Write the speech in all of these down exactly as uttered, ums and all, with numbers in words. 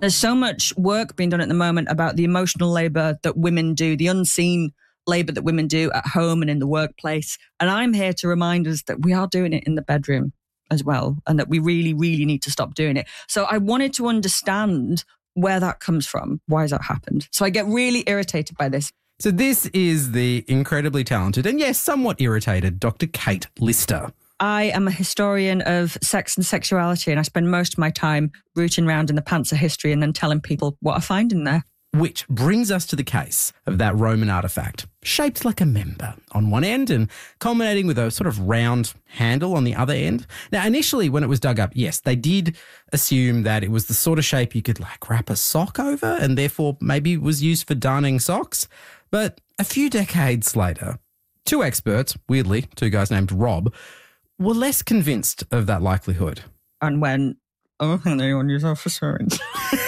There's so much work being done at the moment about the emotional labour that women do, the unseen labour that women do at home and in the workplace. And I'm here to remind us that we are doing it in the bedroom as well, and that we really, really need to stop doing it. So I wanted to understand where that comes from. Why has that happened? So I get really irritated by this. So this is the incredibly talented and, yes, somewhat irritated Doctor Kate Lister. I am a historian of sex and sexuality, and I spend most of my time rooting around in the pants of history and then telling people what I find in there. Which brings us to the case of that Roman artefact, shaped like a member on one end and culminating with a sort of round handle on the other end. Now, initially, when it was dug up, yes, they did assume that it was the sort of shape you could like wrap a sock over and therefore maybe was used for darning socks. But a few decades later, two experts, weirdly, two guys named Rob, were less convinced of that likelihood. And when, oh, I think anyone use that for syringe.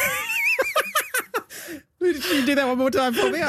Did you do that one more time for me?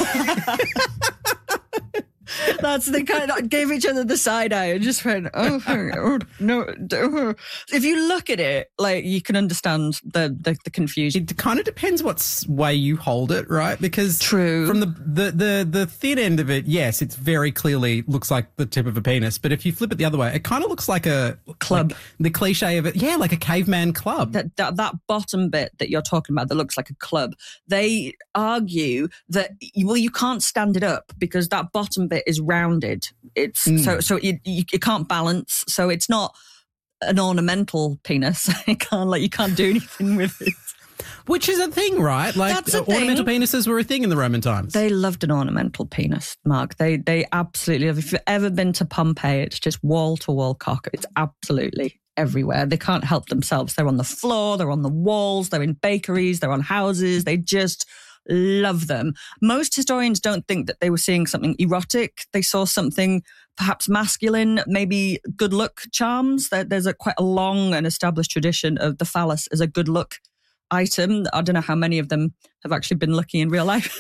That's the kind that gave each other the side eye and just went, oh, oh no. Oh. If you look at it, like, you can understand the, the, the confusion. It kind of depends what way you hold it, right? Because True. From the, the, the, the thin end of it, yes, it's very clearly looks like the tip of a penis. But if you flip it the other way, it kind of looks like a club. Like the cliche of it, yeah, like a caveman club. That, that that bottom bit that you're talking about that looks like a club, they argue that, well, you can't stand it up because that bottom bit is rounded. It's mm. so so you, you you can't balance. So it's not an ornamental penis. You can't like you can't do anything with it. Which is a thing, right? Like That's a ornamental thing. penises were a thing in the Roman times. They loved an ornamental penis, Mark. They they absolutely love. If you've ever been to Pompeii, it's just wall to wall cock. It's absolutely everywhere. They can't help themselves. They're on the floor. They're on the walls. They're in bakeries. They're on houses. They just love them. Most historians don't think that they were seeing something erotic. They saw something perhaps masculine, maybe good look charms. There's a quite a long and established tradition of the phallus as a good look item. I don't know how many of them have actually been lucky in real life.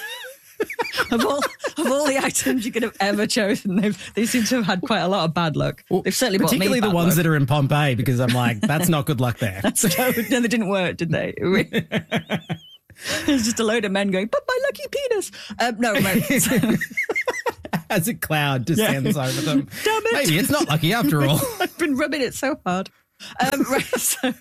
of all of all the items you could have ever chosen, they've they seem to have had quite a lot of bad luck. Well, they've certainly brought me particularly the bad ones luck. that are in Pompeii, because I'm like, that's not good luck there. That's, no, no, they didn't work, did they? There's just a load of men going, but my lucky penis. Um, no, no. So, as a cloud descends yeah. over them. Damn it. Maybe it's not lucky after all. I've been rubbing it so hard. Um, right, so,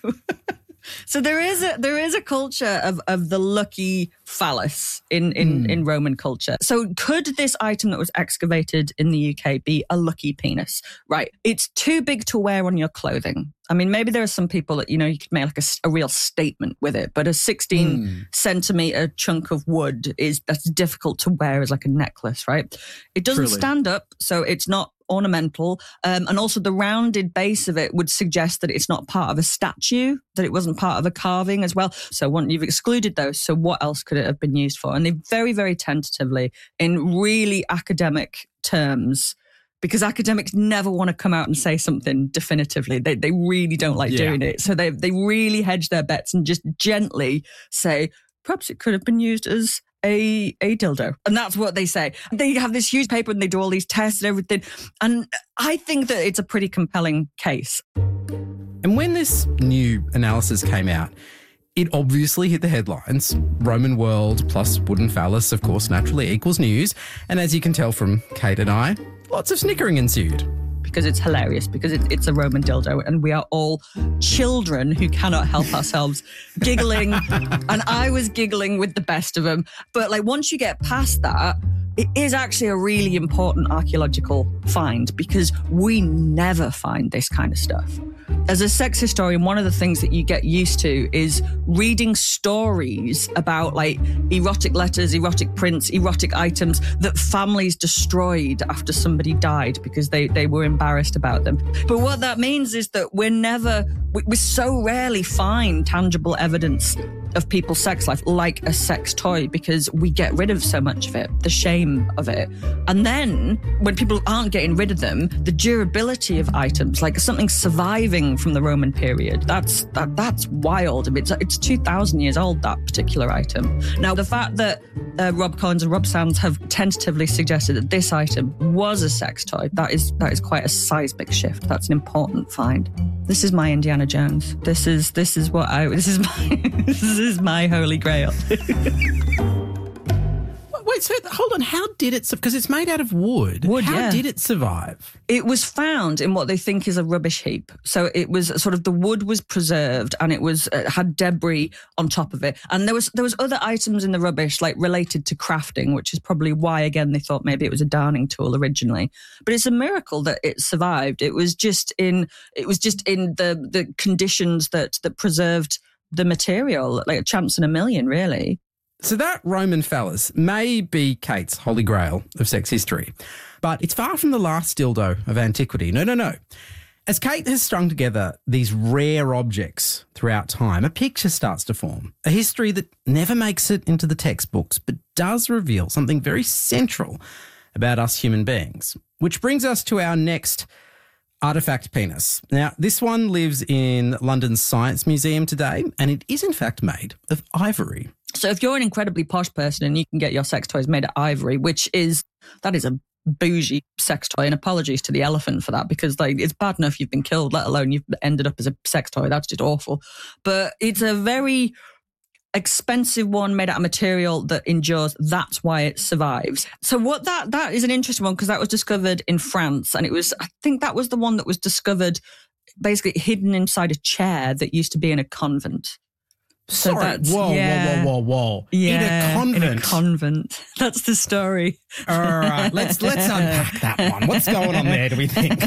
so there is a there is a culture of of the lucky phallus in in, mm. in Roman culture. So could this item that was excavated in the U K be a lucky penis? Right. It's too big to wear on your clothing. I mean, maybe there are some people that, you know, you could make like a, a real statement with it, but a sixteen mm. centimeter chunk of wood is that's difficult to wear as like a necklace, right? It doesn't Truly. stand up, so it's not ornamental. Um, and also the rounded base of it would suggest that it's not part of a statue, that it wasn't part of a carving as well. So one, you've excluded those. So what else could it have been used for? And they very, very tentatively, in really academic terms, because academics never want to come out and say something definitively. They they really don't like yeah. doing it. So they they really hedge their bets and just gently say, perhaps it could have been used as a a dildo. And that's what they say. They have this huge paper and they do all these tests and everything. And I think that it's a pretty compelling case. And when this new analysis came out, it obviously hit the headlines. Roman world plus wooden phallus, of course, naturally equals news. And as you can tell from Kate and I, lots of snickering ensued. Because it's hilarious, because it, it's a Roman dildo and we are all children who cannot help ourselves giggling. And I was giggling with the best of them. But like once you get past that, it is actually a really important archaeological find because we never find this kind of stuff. As a sex historian, one of the things that you get used to is reading stories about like erotic letters, erotic prints, erotic items that families destroyed after somebody died because they, they were embarrassed about them. But what that means is that we're never, we, we so rarely find tangible evidence of people's sex life like a sex toy because we get rid of so much of it, the shame of it. And then when people aren't getting rid of them, the durability of items, like something surviving from the Roman period. That's that that's wild. I mean, it's it's two thousand years old, that particular item. Now, the fact that uh, Rob Collins and Rob Sands have tentatively suggested that this item was a sex toy, that is that is quite a seismic shift. That's an important find. This is my Indiana Jones. This is this is what I this is my this is my holy grail. Wait, so hold on. How did it? Because it's made out of wood. Wood, How yeah. did it survive? It was found in what they think is a rubbish heap. So it was sort of the wood was preserved and it was uh, had debris on top of it. And there was there was other items in the rubbish like related to crafting, which is probably why again they thought maybe it was a darning tool originally. But it's a miracle that it survived. It was just in it was just in the the conditions that that preserved the material, like a chance in a million, really. So that Roman phallus may be Kate's holy grail of sex history, but it's far from the last dildo of antiquity. No, no, no. As Kate has strung together these rare objects throughout time, a picture starts to form, a history that never makes it into the textbooks, but does reveal something very central about us human beings, which brings us to our next artefact penis. Now, this one lives in London's Science Museum today, and it is in fact made of ivory. So if you're an incredibly posh person and you can get your sex toys made of ivory, which is, that is a bougie sex toy, and apologies to the elephant for that, because like it's bad enough you've been killed, let alone you've ended up as a sex toy. That's just awful. But it's a very expensive one made out of material that endures. That's why it survives. So what that that is an interesting one, because that was discovered in France, and it was, I think that was the one that was discovered basically hidden inside a chair that used to be in a convent. So Sorry, that's, whoa, yeah. whoa, whoa, whoa, whoa. Yeah, in a convent. In a convent. That's the story. All right, let's let's unpack that one. What's going on there, do we think?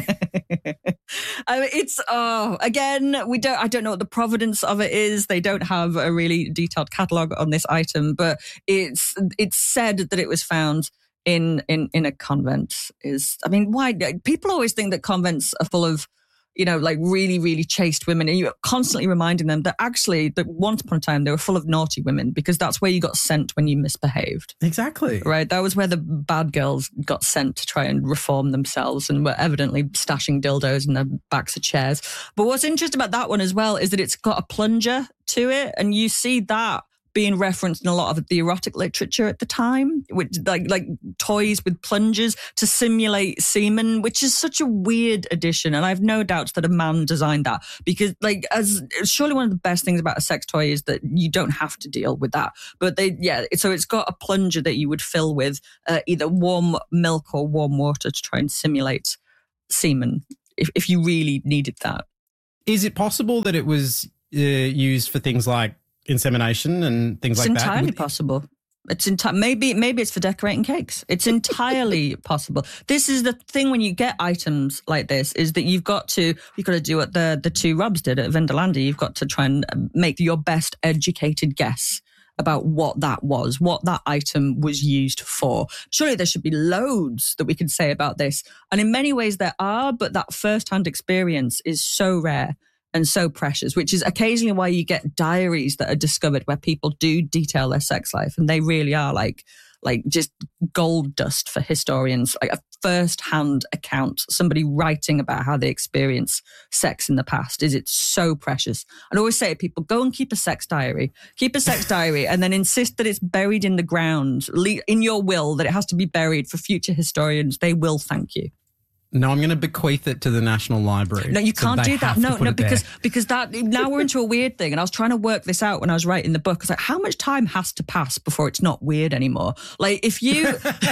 I mean, it's oh again, we don't I don't know what the provenance of it is. They don't have a really detailed catalogue on this item, but it's it's said that it was found in in in a convent. Is I mean, why people always think that convents are full of, you know, like really, really chaste women, and you're constantly reminding them that actually that once upon a time they were full of naughty women, because that's where you got sent when you misbehaved. Exactly. Right? That was where the bad girls got sent to try and reform themselves, and were evidently stashing dildos in the backs of chairs. But what's interesting about that one as well is that it's got a plunger to it, and you see that being referenced in a lot of the erotic literature at the time, which like like toys with plungers to simulate semen, which is such a weird addition. And I have no doubts that a man designed that, because like as surely one of the best things about a sex toy is that you don't have to deal with that. But they yeah, so it's got a plunger that you would fill with uh, either warm milk or warm water to try and simulate semen if, if you really needed that. Is it possible that it was uh, used for things like insemination and things it's like that? It's entirely possible. It's enti- maybe maybe it's for decorating cakes. It's entirely possible. This is the thing when you get items like this, is that you've got to you've got to do what the the two Robs did at Vindolandi. You've got to try and make your best educated guess about what that was, what that item was used for. Surely there should be loads that we can say about this. And in many ways there are, but that first-hand experience is so rare and so precious, which is occasionally why you get diaries that are discovered where people do detail their sex life, and they really are like like just gold dust for historians, like a first-hand account, somebody writing about how they experience sex in the past. Is it's so precious. I'd always say to people, go and keep a sex diary. Keep a sex diary and then insist that it's buried in the ground, in your will, that it has to be buried for future historians. They will thank you. No, I'm going to bequeath it to the National Library. No, you so can't they do that. have to No, put no, it there. because because that now we're into a weird thing. And I was trying to work this out when I was writing the book. I was like, how much time has to pass before it's not weird anymore? Like if you,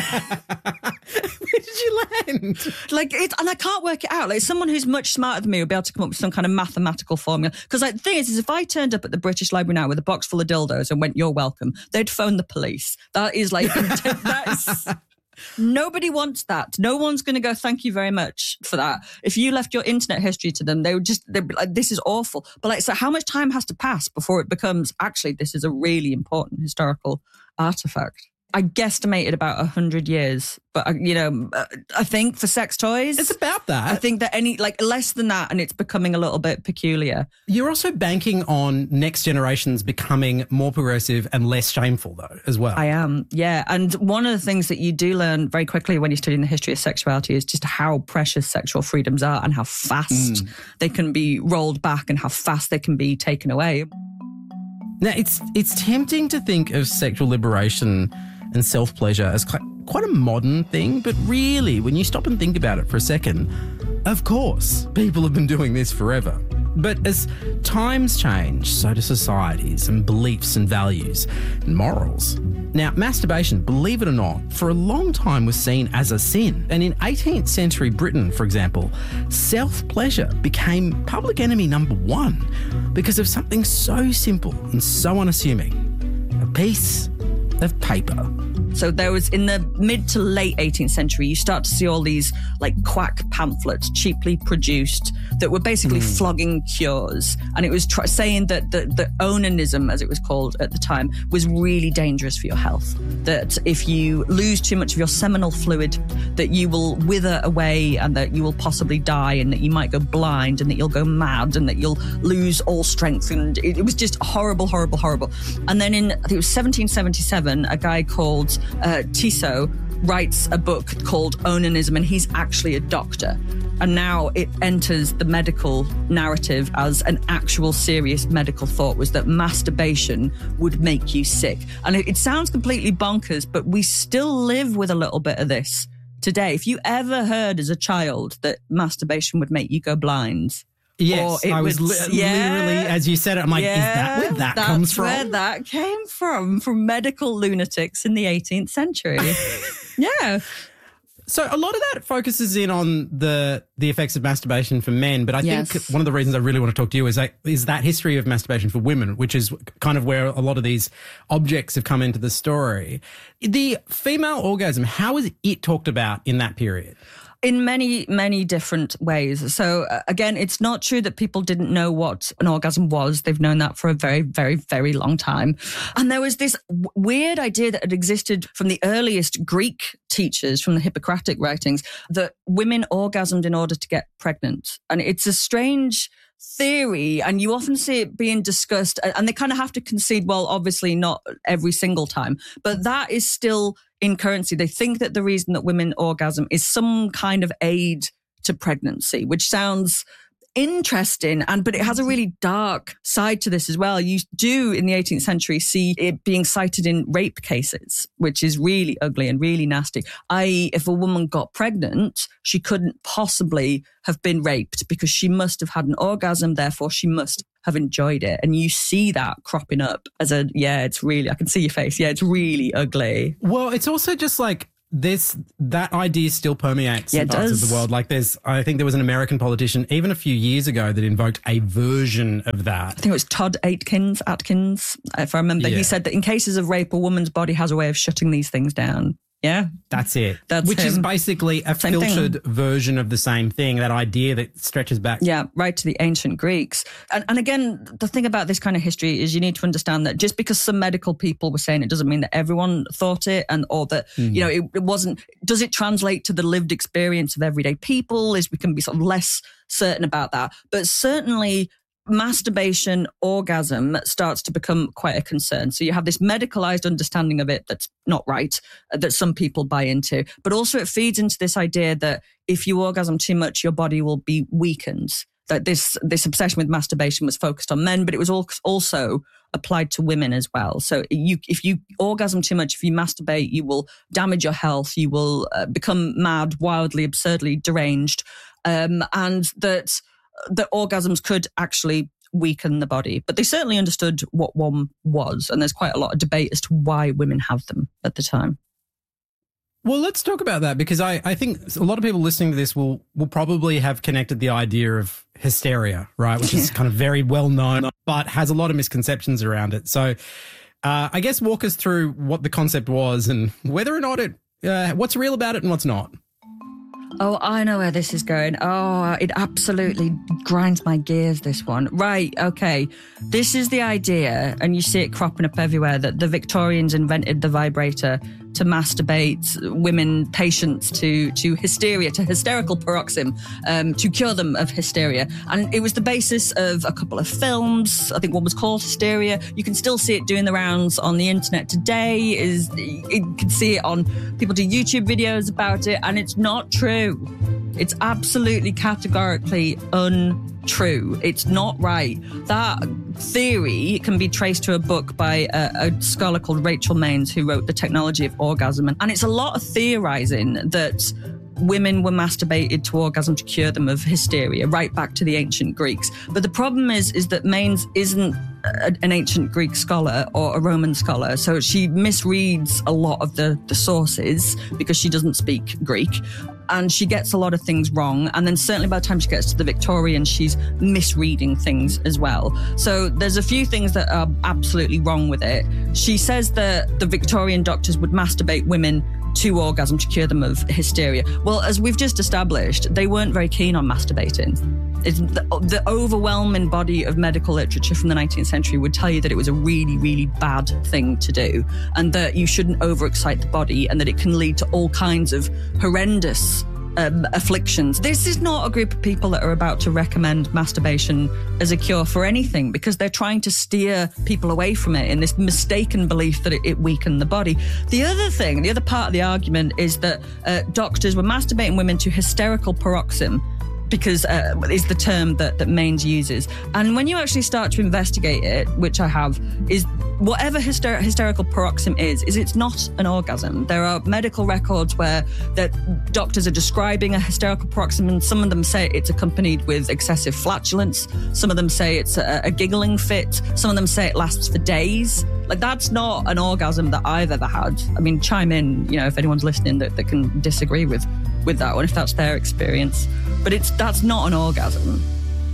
Where did you land? like it, and I can't work it out. Like someone who's much smarter than me would be able to come up with some kind of mathematical formula. Because like the thing is, is if I turned up at the British Library now with a box full of dildos and went, "You're welcome," they'd phone the police. That is like that's. Nobody wants that. No one's going to go, "Thank you very much for that." If you left your internet history to them, they would just, they'd be like, "This is awful." But like, so how much time has to pass before it becomes, actually, this is a really important historical artifact? I guesstimated about one hundred years. But, uh, you know, uh, I think for sex toys... It's about that. I think that any, like, less than that and it's becoming a little bit peculiar. You're also banking on next generations becoming more progressive and less shameful, though, as well. I am, yeah. And one of the things that you do learn very quickly when you're studying the history of sexuality is just how precious sexual freedoms are and how fast mm. they can be rolled back and how fast they can be taken away. Now, it's it's tempting to think of sexual liberation and self-pleasure as quite, quite a modern thing, but really, when you stop and think about it for a second, of course, people have been doing this forever. But as times change, so do societies and beliefs and values and morals. Now, masturbation, believe it or not, for a long time was seen as a sin. And in eighteenth century Britain, for example, self-pleasure became public enemy number one because of something so simple and so unassuming. A piece of paper. So there was, in the mid to late eighteenth century, you start to see all these like quack pamphlets cheaply produced that were basically mm. flogging cures. And it was tr- saying that the, the onanism, as it was called at the time, was really dangerous for your health. That if you lose too much of your seminal fluid, that you will wither away and that you will possibly die and that you might go blind and that you'll go mad and that you'll lose all strength. And it, it was just horrible, horrible, horrible. And then in, I think it was seventeen seventy-seven, a guy called Uh, Tissot writes a book called Onanism, and he's actually a doctor. And now it enters the medical narrative as an actual serious medical thought, was that masturbation would make you sick. And it, it sounds completely bonkers, but we still live with a little bit of this today. If you ever heard as a child that masturbation would make you go blind... Yes, I was li- yeah, literally, as you said it, I'm like, yeah, is that where that comes from? That's where that came from, from medical lunatics in the eighteenth century. Yeah. So a lot of that focuses in on the the effects of masturbation for men, but I yes. think one of the reasons I really want to talk to you is that, is that history of masturbation for women, which is kind of where a lot of these objects have come into the story. The female orgasm, how is it talked about in that period? In many, many different ways. So uh, again, it's not true that people didn't know what an orgasm was. They've known that for a very, very, very long time. And there was this w- weird idea that had existed from the earliest Greek teachers, from the Hippocratic writings, that women orgasmed in order to get pregnant. And it's a strange theory, and you often see it being discussed, and they kind of have to concede, well, obviously not every single time, but that is still in currency. They think that the reason that women orgasm is some kind of aid to pregnancy, which sounds interesting, and but it has a really dark side to this as well. You do in the eighteenth century see it being cited in rape cases, which is really ugly and really nasty. that is, if a woman got pregnant, she couldn't possibly have been raped because she must have had an orgasm, therefore she must have enjoyed it. And you see that cropping up as a, yeah, it's really, I can see your face. Yeah, it's really ugly. Well, it's also just like, This that idea still permeates yeah, in parts does. of the world. Like there's, I think there was an American politician even a few years ago that invoked a version of that. I think it was Todd Atkins, Atkins, if I remember. Yeah. He said that in cases of rape, a woman's body has a way of shutting these things down. Yeah. That's it. That's Which him. is basically a Same filtered thing. version of the same thing, that idea that stretches back. Yeah, right to the ancient Greeks. And, and again, the thing about this kind of history is you need to understand that just because some medical people were saying it doesn't mean that everyone thought it, and or that, mm. you know, it, it wasn't, does it translate to the lived experience of everyday people? Is we can be sort of less certain about that. But certainly masturbation, orgasm starts to become quite a concern. So you have this medicalized understanding of it that's not right, uh, that some people buy into. But also it feeds into this idea that if you orgasm too much, your body will be weakened. That this this obsession with masturbation was focused on men, but it was also applied to women as well. So you, if you orgasm too much, if you masturbate, you will damage your health. You will uh, become mad, wildly, absurdly deranged. Um, and that... that orgasms could actually weaken the body. But they certainly understood what one was, and there's quite a lot of debate as to why women have them at the time. Well, let's talk about that, because I, I think a lot of people listening to this will will probably have connected the idea of hysteria, right, which is kind of very well known, but has a lot of misconceptions around it. So uh, I guess walk us through what the concept was and whether or not it, uh, what's real about it and what's not. Oh, I know where this is going. Oh, it absolutely grinds my gears, this one. Right, okay. This is the idea, and you see it cropping up everywhere, that the Victorians invented the vibrator to masturbate women patients to to hysteria, to hysterical paroxysm, um, to cure them of hysteria. And it was the basis of a couple of films. I think one was called Hysteria. You can still see it doing the rounds on the internet today. Is you can see it on, people do YouTube videos about it, and it's not true. It's absolutely categorically untrue. It's not right. That theory can be traced to a book by a, a scholar called Rachel Maines, who wrote The Technology of Orgasm. And it's a lot of theorizing that women were masturbated to orgasm to cure them of hysteria, right back to the ancient Greeks. But the problem is, is that Maines isn't a, an ancient Greek scholar or a Roman scholar, so she misreads a lot of the, the sources because she doesn't speak Greek. And she gets a lot of things wrong. And then certainly by the time she gets to the Victorians, she's misreading things as well. So there's a few things that are absolutely wrong with it. She says that the Victorian doctors would masturbate women to orgasm to cure them of hysteria. Well, as we've just established, they weren't very keen on masturbating. It's the, the overwhelming body of medical literature from the nineteenth century would tell you that it was a really, really bad thing to do, and that you shouldn't overexcite the body, and that it can lead to all kinds of horrendous um, afflictions. This is not a group of people that are about to recommend masturbation as a cure for anything, because they're trying to steer people away from it in this mistaken belief that it, it weakened the body. The other thing, the other part of the argument is that uh, doctors were masturbating women to hysterical paroxysm, because uh, is the term that, that Maines uses. And when you actually start to investigate it, which I have, is whatever hyster- hysterical paroxysm is, is it's not an orgasm. There are medical records where that doctors are describing a hysterical paroxysm, and some of them say it's accompanied with excessive flatulence. Some of them say it's a, a giggling fit. Some of them say it lasts for days. Like, that's not an orgasm that I've ever had. I mean, chime in, you know, if anyone's listening that, that can disagree with, with that one, if that's their experience. But it's that's not an orgasm.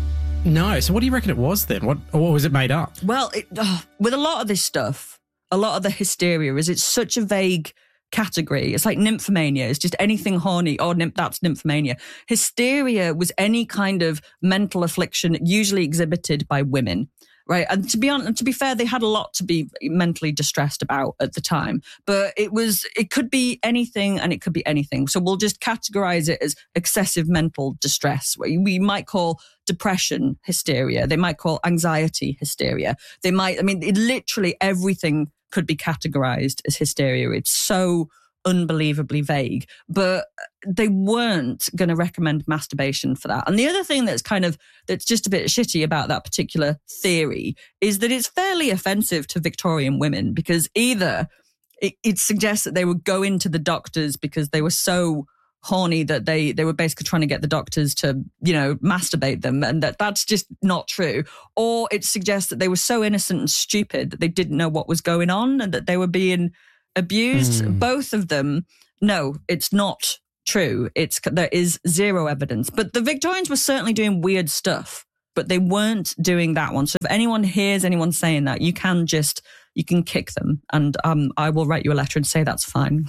No. So what do you reckon it was then? What, or was it made up? Well, it, uh, with a lot of this stuff, a lot of the hysteria is it's such a vague category. It's like nymphomania. It's just anything horny. Oh, nymph, that's nymphomania. Hysteria was any kind of mental affliction usually exhibited by women. Right. And to be honest, to be fair, they had a lot to be mentally distressed about at the time. But it was, it could be anything and it could be anything. So we'll just categorize it as excessive mental distress. We might call depression hysteria. They might call anxiety hysteria. They might, I mean, it, literally everything could be categorized as hysteria. It's so unbelievably vague, but they weren't going to recommend masturbation for that. And the other thing that's kind of, that's just a bit shitty about that particular theory is that it's fairly offensive to Victorian women, because either it, it suggests that they would go into the doctors because they were so horny that they, they were basically trying to get the doctors to, you know, masturbate them, and that that's just not true. Or it suggests that they were so innocent and stupid that they didn't know what was going on and that they were being abused. Mm. Both of them, no, it's not true. It's there is zero evidence. But the Victorians were certainly doing weird stuff, but they weren't doing that one. So if anyone hears anyone saying that, you can just, you can kick them, and um, I will write you a letter and say that's fine.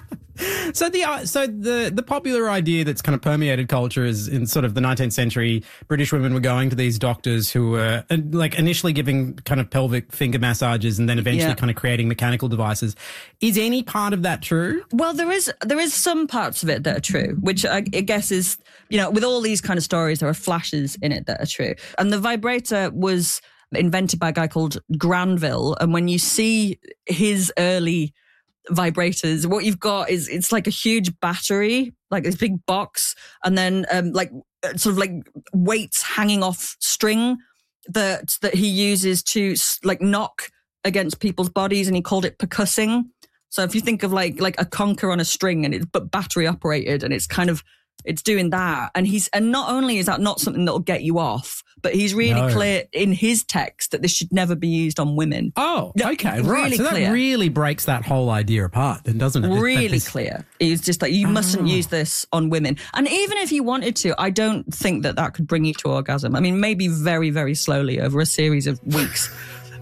So the uh, so the the popular idea that's kind of permeated culture is in sort of the nineteenth century, British women were going to these doctors who were uh, like initially giving kind of pelvic finger massages and then eventually yeah. kind of creating mechanical devices. Is any part of that true? Well, there is there is some parts of it that are true, which I, I guess is, you know, with all these kind of stories, there are flashes in it that are true. And the vibrator was invented by a guy called Granville, and when you see his early vibrators, what you've got is it's like a huge battery, like this big box, and then um like sort of like weights hanging off string that that he uses to like knock against people's bodies, and he called it percussing. So if you think of like like a conker on a string, and it's but battery operated, and it's kind of it's doing that, and he's and not only is that not something that'll get you off, but he's really no. clear in his text that this should never be used on women. Oh, okay, really right. So clear. That really breaks that whole idea apart, then, doesn't it? Really this... clear. He's just like, you oh. mustn't use this on women. And even if you wanted to, I don't think that that could bring you to orgasm. I mean, maybe very, very slowly over a series of weeks.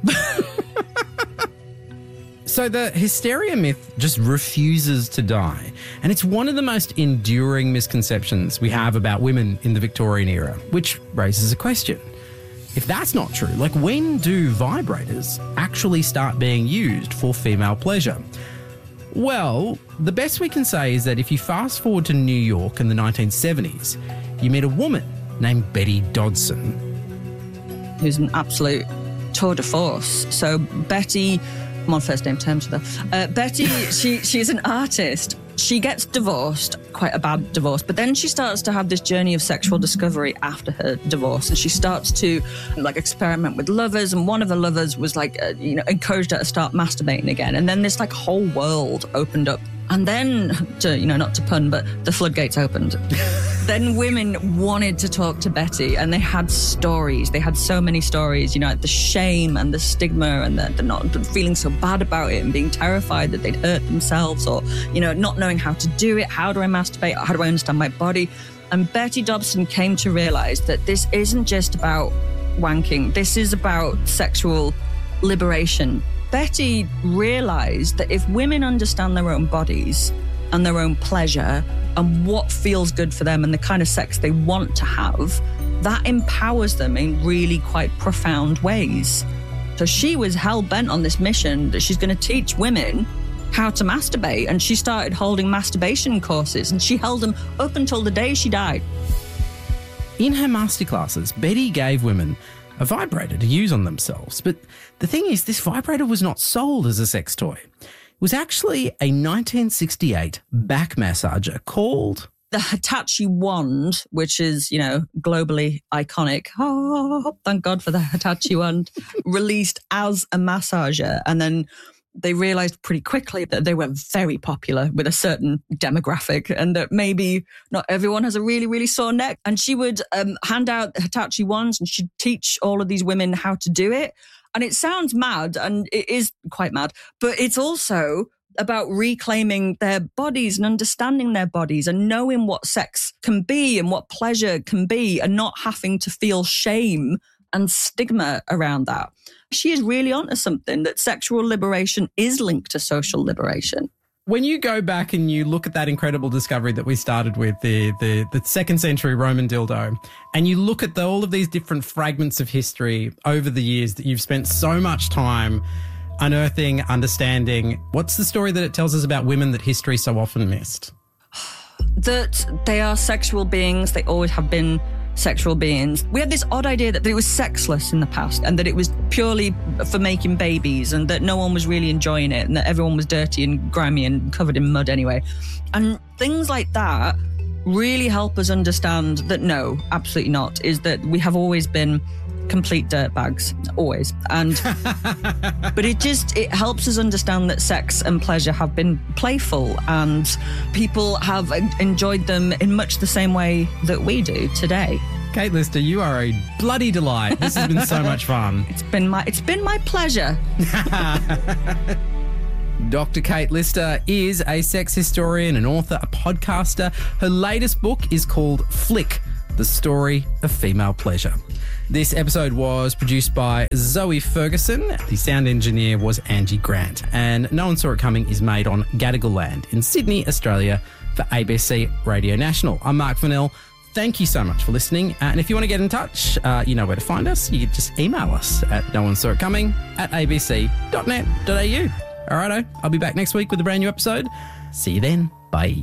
So the hysteria myth just refuses to die. And it's one of the most enduring misconceptions we have about women in the Victorian era, which raises a question. If that's not true, like when do vibrators actually start being used for female pleasure? Well, the best we can say is that if you fast forward to New York in the nineteen seventies, you meet a woman named Betty Dodson. Who's an absolute tour de force. So Betty, I'm on first name terms with her. Uh, Betty, she she's an artist. She gets divorced, quite a bad divorce, but then she starts to have this journey of sexual discovery after her divorce, and she starts to like experiment with lovers, and one of her lovers was like, uh, you know, encouraged her to start masturbating again, and then this like whole world opened up. And then, to, you know, not to pun, but the floodgates opened. Then women wanted to talk to Betty, and they had stories. They had so many stories, you know, the shame and the stigma and the, the not feeling so bad about it and being terrified that they'd hurt themselves, or, you know, not knowing how to do it. How do I masturbate? How do I understand my body? And Betty Dodson came to realize that this isn't just about wanking. This is about sexual liberation. Betty realized that if women understand their own bodies and their own pleasure and what feels good for them and the kind of sex they want to have, that empowers them in really quite profound ways. So she was hell-bent on this mission that she's going to teach women how to masturbate, and she started holding masturbation courses, and she held them up until the day she died. In her masterclasses, Betty gave women a vibrator to use on themselves. But the thing is, this vibrator was not sold as a sex toy. It was actually a nineteen sixty-eight back massager called the Hitachi wand, which is, you know, globally iconic. Oh, thank God for the Hitachi wand, released as a massager. And then they realized pretty quickly that they were very popular with a certain demographic, and that maybe not everyone has a really, really sore neck. And she would um, hand out Hitachi wands, and she'd teach all of these women how to do it. And it sounds mad, and it is quite mad, but it's also about reclaiming their bodies and understanding their bodies and knowing what sex can be and what pleasure can be, and not having to feel shame and stigma around that. She is really onto something, that sexual liberation is linked to social liberation. When you go back and you look at that incredible discovery that we started with, the the, the second century Roman dildo, and you look at the, all of these different fragments of history over the years that you've spent so much time unearthing, understanding, what's the story that it tells us about women that history so often missed? That they are sexual beings. They always have been sexual beings. We had this odd idea that it was sexless in the past, and that it was purely for making babies, and that no one was really enjoying it, and that everyone was dirty and grimy and covered in mud anyway. And things like that really help us understand that no, absolutely not, is that we have always been complete dirtbags, always. And but it just it helps us understand that sex and pleasure have been playful, and people have enjoyed them in much the same way that we do today. Kate Lister, you are a bloody delight. This has been so much fun. It's been my it's been my pleasure. Doctor Kate Lister is a sex historian, an author, a podcaster. Her latest book is called Flick, The Story of Female Pleasure. This episode was produced by Zoe Ferguson. The sound engineer was Angie Grant. And No One Saw It Coming is made on Gadigal land in Sydney, Australia for A B C Radio National. I'm Mark Fennell. Thank you so much for listening. Uh, and if you want to get in touch, uh, you know where to find us. You can just email us at no one saw it coming at a b c dot net dot a u. All righto, I'll be back next week with a brand new episode. See you then. Bye.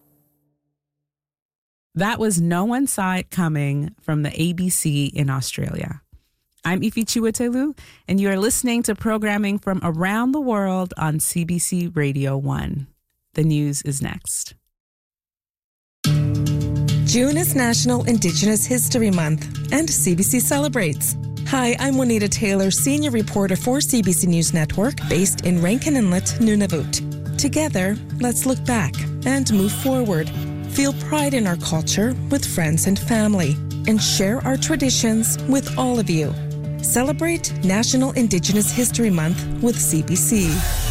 That was No One Saw It Coming from the A B C in Australia. I'm Ifi Chiwetelu, and you are listening to programming from around the world on C B C Radio one. The news is next. June is National Indigenous History Month, and C B C celebrates. Hi, I'm Juanita Taylor, senior reporter for C B C News Network, based in Rankin Inlet, Nunavut. Together, let's look back and move forward. Feel pride in our culture with friends and family, and share our traditions with all of you. Celebrate National Indigenous History Month with C B C.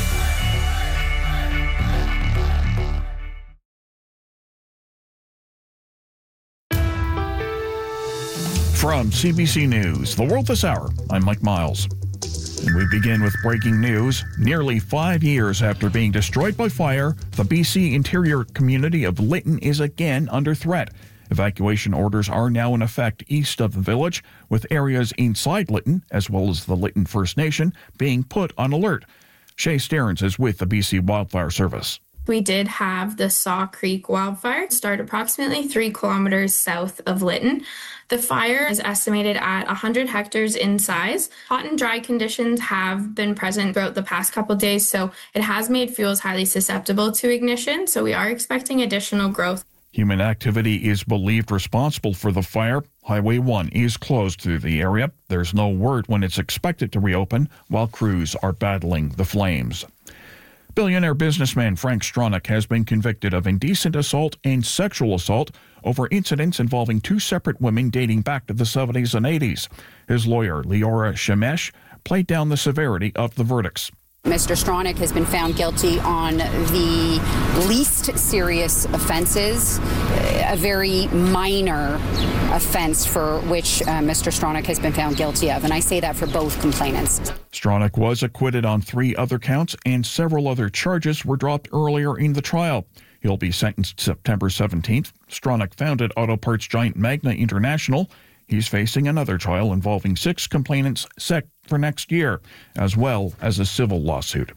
From C B C News, The World This Hour, I'm Mike Miles. And we begin with breaking news. Nearly five years after being destroyed by fire, the B C interior community of Lytton is again under threat. Evacuation orders are now in effect east of the village, with areas inside Lytton, as well as the Lytton First Nation, being put on alert. Shay Stearns is with the B C Wildfire Service. We did have the Saw Creek wildfire start approximately three kilometers south of Lytton. The fire is estimated at one hundred hectares in size. Hot and dry conditions have been present throughout the past couple of days, so it has made fuels highly susceptible to ignition, so we are expecting additional growth. Human activity is believed responsible for the fire. Highway one is closed through the area. There's no word when it's expected to reopen, while crews are battling the flames. Billionaire businessman Frank Stronach has been convicted of indecent assault and sexual assault over incidents involving two separate women dating back to the seventies and eighties. His lawyer, Leora Shemesh, played down the severity of the verdicts. Mister Stronach has been found guilty on the least serious offenses, a very minor offense for which uh, Mister Stronach has been found guilty of, and I say that for both complainants. Stronach was acquitted on three other counts, and several other charges were dropped earlier in the trial. He'll be sentenced September seventeenth. Stronach founded auto parts giant Magna International. He's facing another trial involving six complainants set for next year, as well as a civil lawsuit.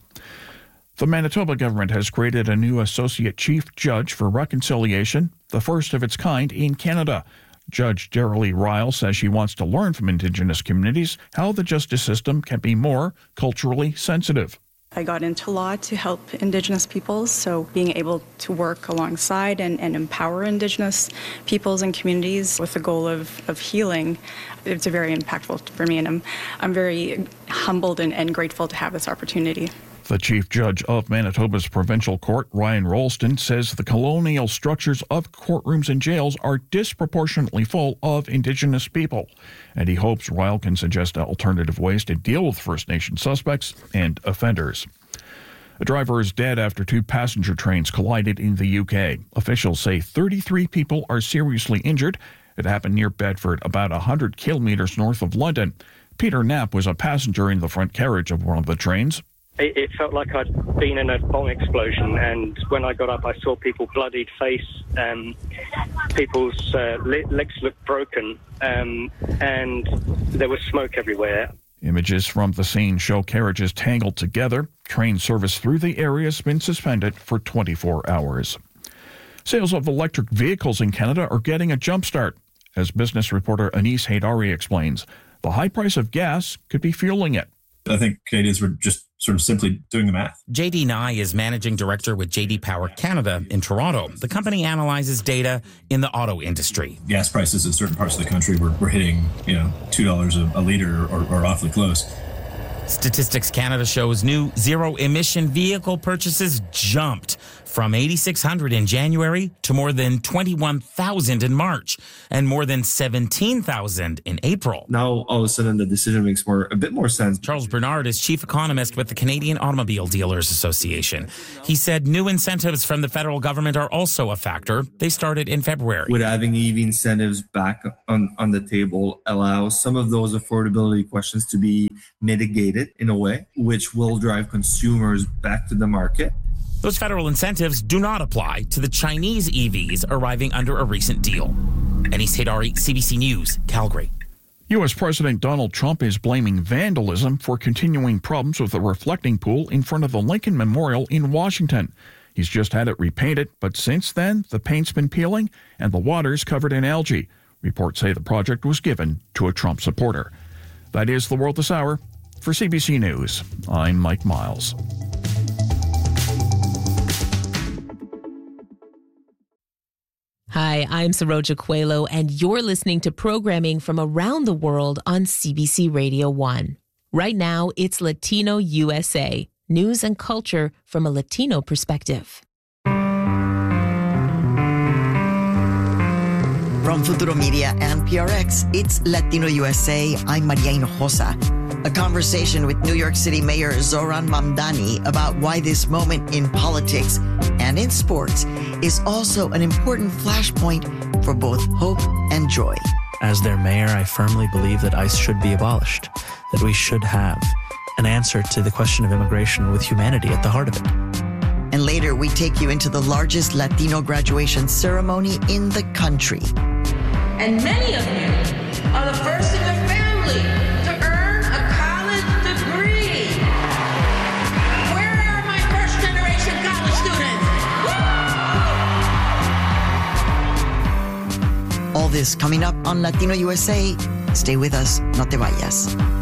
The Manitoba government has created a new Associate Chief Judge for Reconciliation, the first of its kind in Canada. Judge Derilee Ryle says she wants to learn from Indigenous communities how the justice system can be more culturally sensitive. I got into law to help Indigenous peoples, so being able to work alongside and, and empower Indigenous peoples and communities with the goal of, of healing, it's very impactful for me, and I'm, I'm very humbled and, and grateful to have this opportunity. The Chief Judge of Manitoba's Provincial Court, Ryan Rolston, says the colonial structures of courtrooms and jails are disproportionately full of Indigenous people, and he hopes Ryle can suggest alternative ways to deal with First Nation suspects and offenders. A driver is dead after two passenger trains collided in the U K. Officials say thirty-three people are seriously injured. It happened near Bedford, about one hundred kilometres north of London. Peter Knapp was a passenger in the front carriage of one of the trains. It, it felt like I'd been in a bomb explosion, and when I got up, I saw people bloodied face, um, people's uh, le- legs looked broken, um, and there was smoke everywhere. Images from the scene show carriages tangled together. Train service through the area has been suspended for twenty-four hours. Sales of electric vehicles in Canada are getting a jumpstart. As business reporter Anis Haidari explains, the high price of gas could be fueling it. I think Canadians were just sort of simply doing the math. J D Nye is managing director with J D Power Canada in Toronto. The company analyzes data in the auto industry. Gas prices in certain parts of the country were, were hitting, you know, two dollars a, a litre or, or awfully close. Statistics Canada shows new zero-emission vehicle purchases jumped from eighty-six hundred in January to more than twenty-one thousand in March and more than seventeen thousand in April. Now, all of a sudden, the decision makes more a bit more sense. Charles Bernard is chief economist with the Canadian Automobile Dealers Association. He said new incentives from the federal government are also a factor. They started in February. With having E V incentives back on, on the table allows some of those affordability questions to be mitigated in a way, which will drive consumers back to the market. Those federal incentives do not apply to the Chinese E Vs arriving under a recent deal. Anis Haidari, C B C News, Calgary. U S. President Donald Trump is blaming vandalism for continuing problems with the reflecting pool in front of the Lincoln Memorial in Washington. He's just had it repainted, but since then, the paint's been peeling and the water's covered in algae. Reports say the project was given to a Trump supporter. That is The World This Hour. For C B C News, I'm Mike Miles. Hi, I'm Saroja Coelho, and you're listening to programming from around the world on C B C Radio one. Right now, it's Latino U S A, news and culture from a Latino perspective. From Futuro Media and P R X, it's Latino U S A. I'm Maria Hinojosa. A conversation with New York City Mayor Zoran Mamdani about why this moment in politics and in sports is also an important flashpoint for both hope and joy. As their mayor, I firmly believe that ICE should be abolished, that we should have an answer to the question of immigration with humanity at the heart of it. And later, we take you into the largest Latino graduation ceremony in the country. And many of you are the first in your family to earn a college degree. All this coming up on Latino U S A. Stay with us, no te vayas.